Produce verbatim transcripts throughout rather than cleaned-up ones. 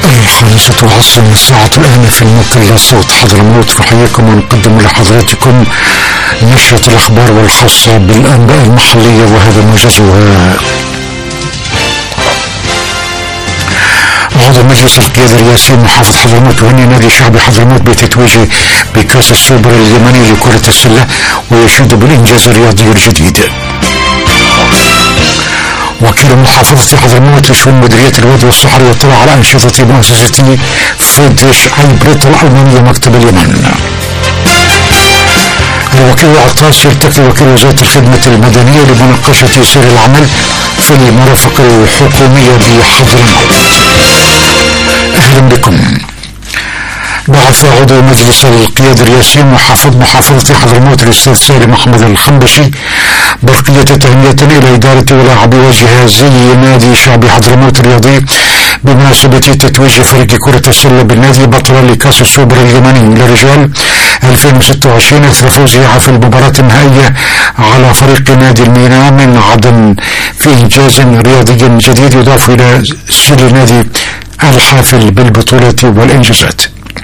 الخامسة والعصر الساعة الآن في الموكل صوت حضرموت. نحييكم ونقدم لحضراتكم نشرة الأخبار والخاصة بالأنباء المحلية وهذا موجزها. عضو مجلس القيادة الرئاسي محافظ حضرموت يهني نادي شعبي حضرموت بتتويجه بكأس السوبر اليمني لكرة السلة ويشيد بالإنجاز الرياضي الجديد. وكيل محافظة حضرموت لشؤون مديرية الوادي والصحراء يطلع على أنشطة مؤسسة فريدريش ألبرت الألمانية مكتب اليمن. الوكيل عطاس يلتقي وكيل وزارة الخدمة المدنية لمناقشة سير العمل في المرافق الحكومية بحضرموت. أهلا بكم. بعث عضو مجلس القيادة الرئاسي محافظ محافظة حضرموت الأستاذ سالم أحمد الخنبشي برقية تهنئة إلى إدارة ولاعبي وجهازي نادي شعبي حضرموت الرياضي بمناسبة تتويج فريق كرة السلة بالنادي بطلا لكأس السوبر اليمني للرجال ألفين وستة وعشرين إثر فوزها في المباراة النهائية على فريق نادي الميناء من عدن في إنجاز رياضي جديد يضاف إلى سر النادي الحافل بالبطولة والإنجازات.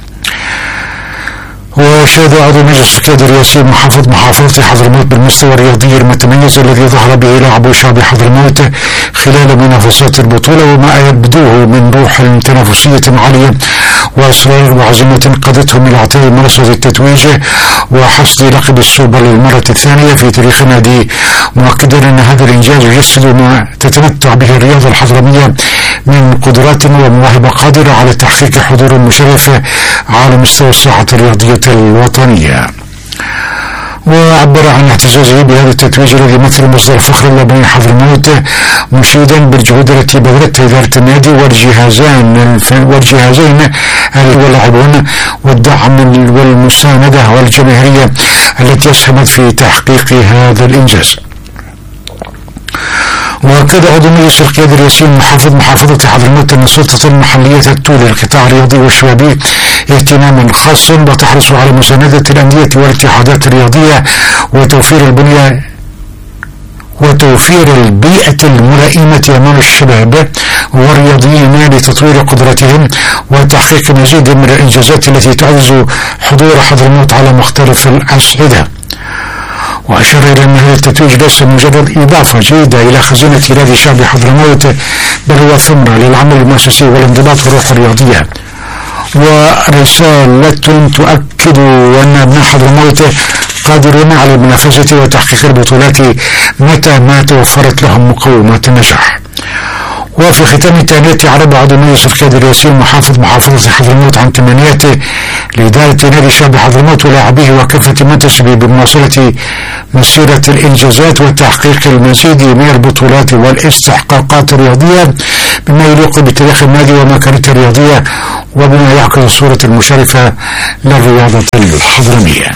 وشهد عضو مجلس القيادة الرئاسي محافظ محافظة حضرموت بالمستوى الرياضي المتميز الذي ظهر به لاعبو شعب حضرموت خلال منافسات البطولة وما يبدوه من روح تنافسية عالية وإصرار وعزيمة قادتهم إلى اعطاء منصة التتويج وحصد لقب السوبر للمرة الثانية في تاريخ النادي، مؤكدا أن هذا الإنجاز يجسد ما تتمتع به الرياضة الحضرمية من قدرات ومواهب قادرة على تحقيق حضور مشرف على مستوى الساحة الرياضية الوطنية. وعبر عن اعتزازه بهذا التتويج الذي يمثل مصدر فخر لبني حضرموت مشيدا بالجهود التي بذلتها إدارة النادي والجهازين والجهازين واللاعبون والدعم والمساندة والجماهيرية التي أسهمت في تحقيق هذا الإنجاز. وأكد عضو مجلس القيادة الرئاسي محافظ محافظة حضرموت أن السلطة المحلية تولي القطاع الرياضي والشبابي اهتماما خاصا وتحرص على مساندة الأندية والاتحادات الرياضية وتوفير البنية وتوفير البيئة الملائمة أمام الشباب والرياضيين لتطوير قدراتهم وتحقيق مزيد من الإنجازات التي تعزز حضور حضرموت على مختلف الأصعدة. وأشار إلى أن هذا التتويج ليس مجرد إضافة جيدة إلى خزينة نادي شعبي حضرموت بل هو ثمرة للعمل المؤسسي والانضباط والروح الرياضية ورسالة تؤكد أن أبناء حضرموت قادرون على المنافسة وتحقيق البطولات متى ما توفرت لهم مقومات النجاح. وفي ختام التهنئة عرض عضو مجلس القيادة الرئاسي محافظ محافظة حضرموت عن تمنياته لإدارة نادي شعبي حضرموت ولاعبيه وكافة منتسبيه بمواصلة مسيرة الإنجازات وتحقيق المزيد من البطولات والاستحقاقات الرياضية بما يليق بتاريخ النادي ومكانته الرياضية وبما يعكس الصورة المشرفة للرياضة الحضرمية.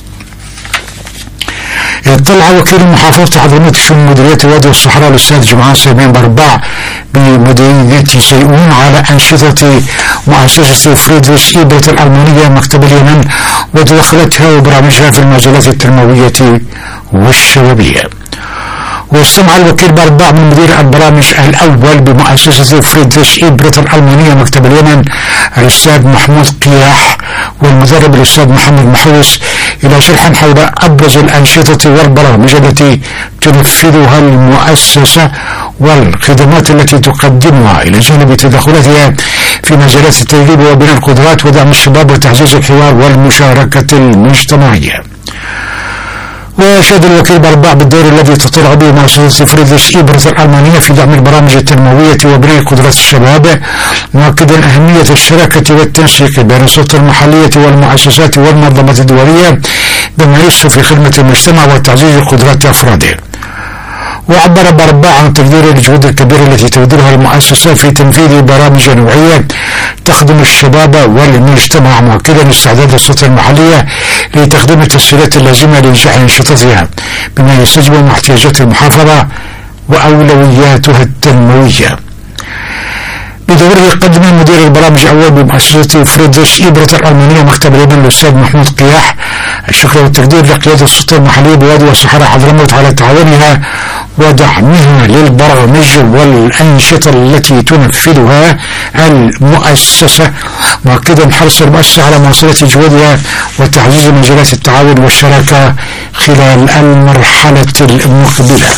اطلع وكيل محافظة حضرموت شؤون مديرية الوادي والصحراء الأستاذ جمعان سليمان برباع بمدينة سيئون على أنشطة مؤسسة فريدريش ألبرت الألمانية مكتب اليمن وتدخلاتها وبرامجها في المجالات التنموية والشبابية. واستمع الوكيل برباع من مدير البرامج الأول بمؤسسة فريدريش ألبرت الألمانية مكتب اليمن الأستاذ محمود قياح والمدرب الأستاذ محمد محوس إلى شرح حول أبرز الأنشطة والبرامج التي تنفذها المؤسسة والخدمات التي تقدمها إلى جانب تدخلاتها في مجالات التدريب وبناء القدرات ودعم الشباب وتعزيز الحوار والمشاركة المجتمعية. وشهد الوكيل برباع بالدور الذي تطلع به مؤسسة فريدريش ألبرت الألمانية في دعم البرامج التنموية وبناء قدرات الشباب، مؤكدا أهمية الشراكة والتنسيق بين السلطة المحلية والمؤسسات والمنظمات الدولية بما يسهم في خدمة المجتمع وتعزيز قدرات أفراده. وعبر برباع عن تقدير الجهود الكبيرة التي تبذلها المؤسسة في تنفيذ برامج نوعية تخدم الشباب والمجتمع، مؤكدا استعداد السلطة المحلية لتقديم التسهيلات اللازمة لإنجاح أنشطتها بما يستجيب مع احتياجات المحافظة وأولوياتها التنموية. بدوره قدم مدير البرامج الأول بمؤسسة فريدريش ألبرت الألمانية مكتب اليمن الأستاذ محمود قياح الشكر والتقدير لقيادة السلطة المحلية بوادي والصحراء حضرموت على تعاونها ودعمها للبرامج والأنشطة التي تنفذها المؤسسة، مؤكدا حرص المؤسسة على مواصلة جهودها وتعزيز مجالات التعاون والشراكة خلال المرحلة المقبلة.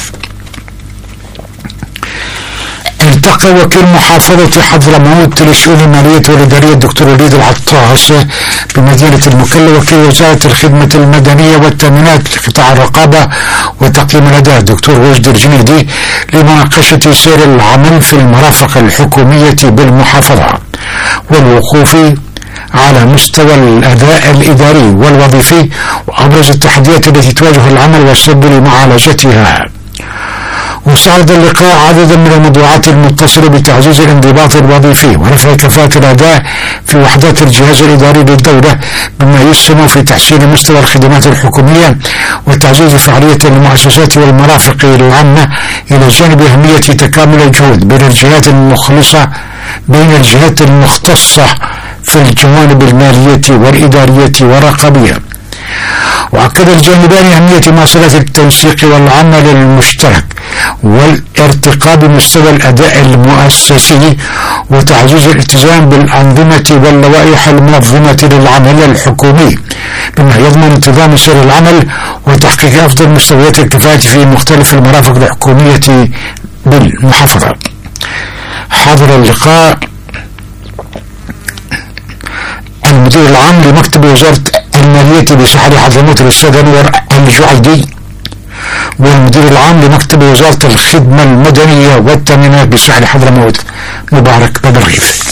التقى وكيل محافظة حضرموت للشؤون المالية والإدارية الدكتور وليد العطاس بمدينة المكلا وكيل وزارة الخدمة المدنية والتأمينات لقطاع الرقابة وتقييم الأداء الدكتور وجد الجنيدي لمناقشة سير العمل في المرافق الحكومية بالمحافظة والوقوف على مستوى الأداء الإداري والوظيفي وأبرز التحديات التي تواجه العمل وسبل معالجتها. وساعد اللقاء عددا من الموضوعات المتصلة بتعزيز الانضباط الوظيفي ورفع كفاءة الأداء في وحدات الجهاز الإداري للدولة بما يسهم في تحسين مستوى الخدمات الحكومية وتعزيز فعالية المؤسسات والمرافق العامة إلى جانب أهمية تكامل الجهود بين الجهات المخلصة بين الجهات المختصة في الجوانب المالية والإدارية والرقابية. وأكد الجانبان أهمية مواصلة التنسيق والعمل المشترك والارتقاء بمستوى الأداء المؤسسي وتعزيز الالتزام بالأنظمة واللوائح المنظمة للعمل الحكومي بما يضمن انتظام سير العمل وتحقيق أفضل مستويات الكفاءة في مختلف المرافق الحكومية بالمحافظة. حاضر اللقاء المدير العام لمكتب وزارة المالية بساحل حضرموت الأستاذ أنور الجعيدي والمدير العام لمكتب وزارة الخدمة المدنية والتأمينات بساحل حضرموت مبارك بدرغيث.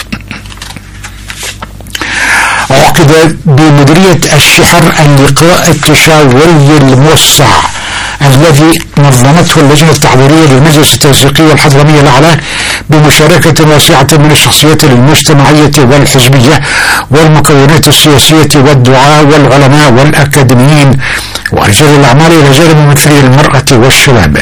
عقد بمديرية الشحر اللقاء التشاوري الموسع الذي نظمته اللجنة التحضيرية للمجلس التنسيقي الحضرمي الأعلى بمشاركة واسعة من الشخصيات المجتمعية والحزبية والمكونات السياسية والدعاة والعلماء والأكاديميين ورجال الأعمال إلى جانب ممثلي المرأة والشباب.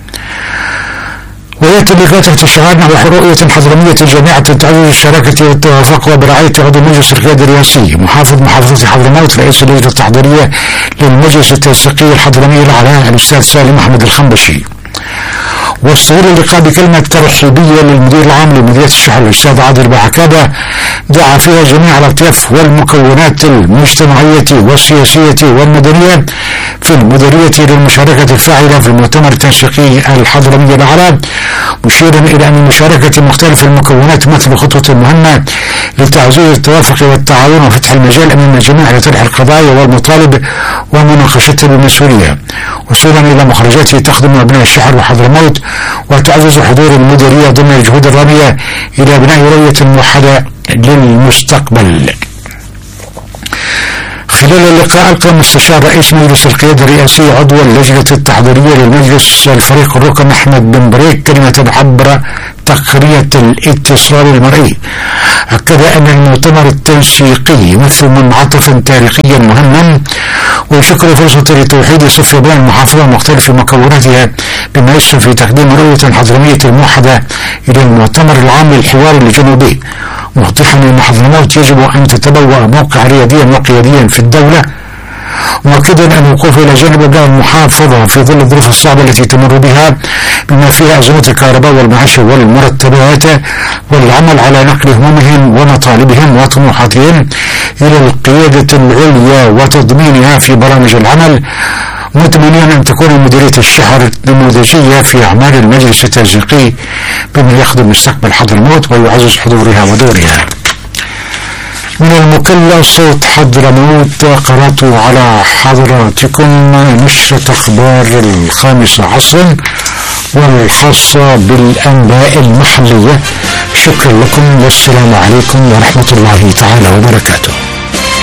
ويأتي اللقاء تحت شعار نحو رؤية حضرمية جامعة تعزز الشراكة والتوافق وبرعاية عضو مجلس القيادة الرئاسي محافظ محافظة حضرموت رئيس اللجنة التحضيرية للمجلس التنسيقي الحضرمي الأعلى الأستاذ سالم أحمد الخنبشي. واستغل اللقاء بكلمة ترحيبية للمدير العام لمديرية الشحر الأستاذ عادل بعكابة دعا فيها جميع الأطياف والمكونات المجتمعية والسياسية والمدنية في المديرية للمشاركة الفاعلة في المؤتمر التنسيقي الحضرمي الأعلى مشيرا إلى أن مشاركة مختلف المكونات تمثل خطوة مهمة لتعزيز التوافق والتعاون وفتح المجال أمام الجميع لطرح القضايا والمطالب ومناقشتها بمسؤولية وصولا إلى مخرجات تخدم أبناء الشحر وحضرموت وتعزز حضور المديرية ضمن الجهود الرامية إلى بناء رؤية موحدة للمستقبل. خلال اللقاء ألقى مستشار رئيس مجلس القيادة الرئاسي عضو اللجنة التحضيرية للمجلس الفريق الركن أحمد بن بريك كلمة عبر تقنية الاتصال المرئي. أكد أن المؤتمر التنسيقي يمثل منعطفا تاريخيا مهما ويشكل فرصة لتوحيد صف أبناء المحافظة ومختلف مكوناتها بما يسهم في تقديم رؤية حضرمية موحدة إلى المؤتمر العام للحوار الجنوبي موضحا أن حضرموت يجب أن تتبوأ موقعا رياديا وقياديا في الدولة مؤكدا أن الوقوف إلى جانب أبناء المحافظة في ظل الظروف الصعبة التي تمر بها بما فيها أزمات الكهرباء والمعيشة والمرتبات والعمل على نقل همومهم ومطالبهم وطموحاتهم إلى القيادة العليا وتضمينها في برامج العمل متمنيا أن تكون مديرية الشحر نموذجية في أعمال المجلس التنسيقي بما يخدم مستقبل حضرموت ويعزز حضورها ودورها. من المكلا صوت حضرموت قرأت على حضراتكم نشرة أخبار الخامسة عصرا والخاصة بالأنباء المحلية. شكرا لكم والسلام عليكم ورحمة الله تعالى وبركاته.